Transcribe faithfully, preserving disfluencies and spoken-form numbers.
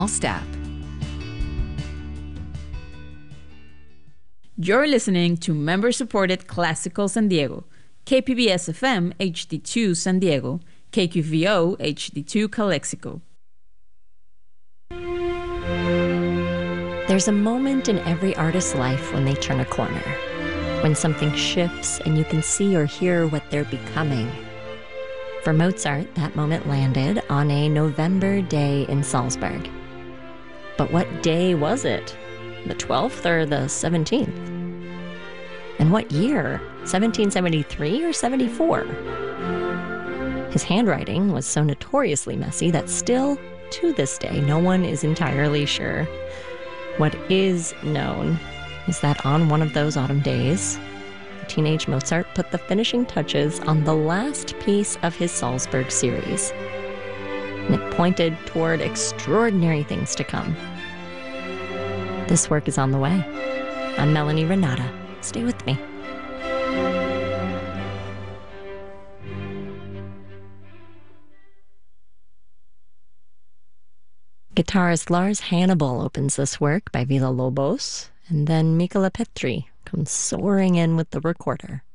Step. You're listening to member-supported Classical San Diego, K P B S F M H D two San Diego, K Q V O H D two Calexico. There's a moment in every artist's life when they turn a corner, when something shifts and you can see or hear what they're becoming. For Mozart, that moment landed on a November day in Salzburg. But what day was it? The twelfth or the seventeenth? And what year? seventeen seventy-three or seventy-four? His handwriting was so notoriously messy that still, to this day, no one is entirely sure. What is known is that on one of those autumn days, the teenage Mozart put the finishing touches on the last piece of his Salzburg series. And it pointed toward extraordinary things to come. This work is on the way. I'm Melanie Renata. Stay with me. Guitarist Lars Hannibal opens this work by Villa-Lobos, and then Michala Petri comes soaring in with the recorder.